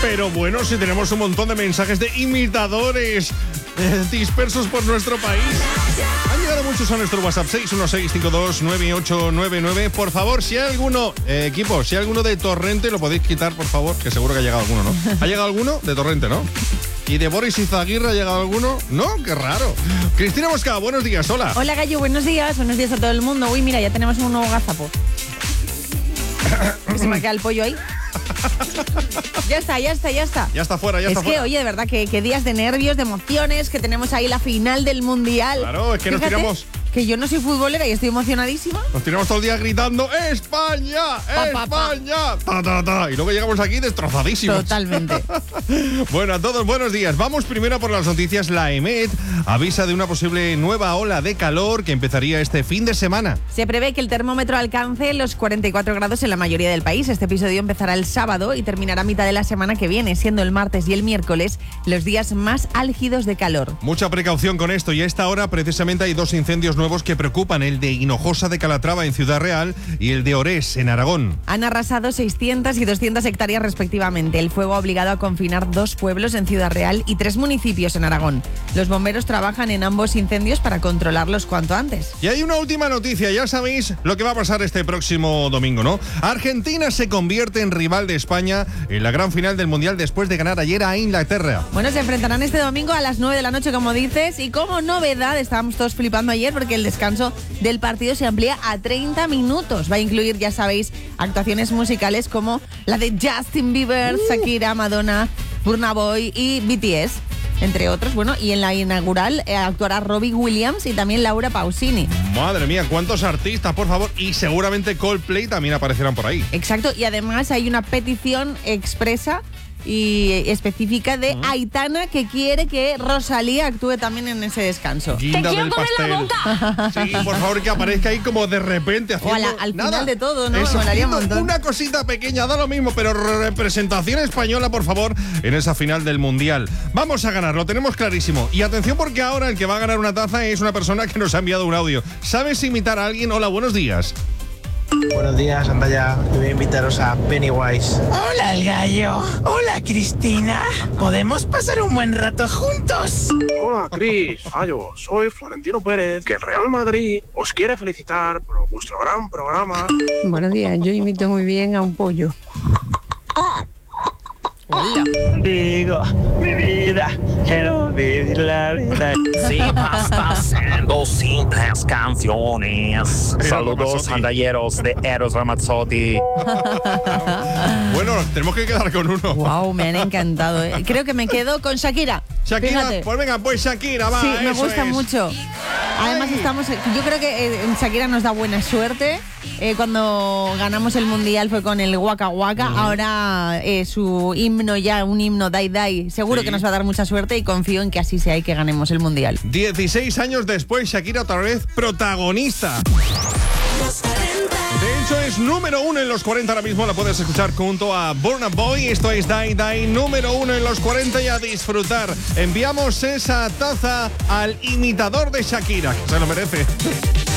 Pero bueno, si tenemos un montón de mensajes de imitadores dispersos por nuestro país. Han llegado muchos a nuestro WhatsApp 616529899. Por favor, si hay alguno, equipo, si hay alguno de Torrente, lo podéis quitar, por favor, que seguro que ha llegado alguno, ¿no? ¿Ha llegado alguno de Torrente, no? ¿Y de Boris Izaguirre ha llegado alguno? No, qué raro. Cristina Mosca, buenos días, hola. Hola, Gallo, buenos días a todo el mundo. Uy, mira, ya tenemos un nuevo gazapo. Se me queda el pollo ahí. Ya está. Ya está fuera, ya está fuera. Es que, oye, de verdad, que días de nervios, de emociones, que tenemos ahí la final del Mundial. Claro, es que Fíjate, nos tiramos... que yo no soy futbolera y estoy emocionadísima. Nos tiramos todo el día gritando ¡España! ¡España! Ta, ta, ta. Y luego llegamos aquí destrozadísimos. Totalmente. Bueno, a todos, buenos días. Vamos primero por las noticias. La EMET avisa de una posible nueva ola de calor que empezaría este fin de semana. Se prevé que el termómetro alcance los 44 grados en la mayoría del país. Este episodio empezará el sábado y terminará a mitad de la semana que viene, siendo el martes y el miércoles los días más álgidos de calor. Mucha precaución con esto, y a esta hora precisamente hay dos incendios nuevos que preocupan, el de Hinojosa de Calatrava en Ciudad Real y el de Orés en Aragón. Han arrasado 600 y 200 hectáreas respectivamente. El fuego ha obligado a confinar 2 pueblos en Ciudad Real y 3 municipios en Aragón. Los bomberos trabajan en ambos incendios para controlarlos cuanto antes. Y hay una última noticia, ya sabéis lo que va a pasar este próximo domingo, ¿no? Argentina se convierte en rival de España en la gran final del Mundial después de ganar ayer a Inglaterra. Bueno, se enfrentarán este domingo a las 9 de la noche, como dices, y como novedad, estábamos todos flipando ayer porque el descanso del partido se amplía a 30 minutos. Va a incluir, ya sabéis, actuaciones musicales como la de Justin Bieber, Shakira, Madonna, Burna Boy y BTS, entre otros. Bueno, y en la inaugural actuará Robbie Williams y también Laura Pausini. Madre mía, cuántos artistas, por favor. Y seguramente Coldplay también aparecerán por ahí. Exacto, y además hay una petición expresa y específica de Aitana, que quiere que Rosalía actúe también en ese descanso. Guinda ¡Te quiero del comer la pastel. boca! Sí, por favor, que aparezca ahí como de repente haciendo O al nada. final de todo, ¿no? Eso, Me molaría un montón. una cosita pequeña, da lo mismo, pero representación española, por favor, en esa final del Mundial. Vamos a ganar, lo tenemos clarísimo. Y atención, porque ahora el que va a ganar una taza es una persona que nos ha enviado un audio. ¿Sabes imitar a alguien? Hola, buenos días. Buenos días, Andaya. Voy a invitaros a Pennywise. Hola, el gallo. Hola, Cristina. ¿Podemos pasar un buen rato juntos? Hola, Cris. Gallo, soy Florentino Pérez, que el Real Madrid os quiere felicitar por vuestro gran programa. Buenos días, yo imito muy bien a un pollo. Digo, mi vida, quiero vivir la vida. Sí, basta haciendo simples canciones. Saludos, andalleros de Eros Ramazzotti. Bueno, tenemos que quedar con uno. Wow, me han encantado. Creo que me quedo con Shakira. Shakira, Fíjate. pues venga, pues Shakira, va. Sí, me eso gusta es. mucho. Además yo creo que Shakira nos da buena suerte. Cuando ganamos el Mundial fue con el Waka Waka. Ahora su himno ya, un himno Dai Dai, seguro Sí. que nos va a dar mucha suerte, y confío en que así sea y que ganemos el Mundial. 16 años después, Shakira otra vez protagonista. De hecho, es número 1 en los 40 ahora mismo. La puedes escuchar junto a Burna Boy. Esto es Dai Dai, número 1 en los 40, y a disfrutar. Enviamos esa taza al imitador de Shakira, que se lo merece.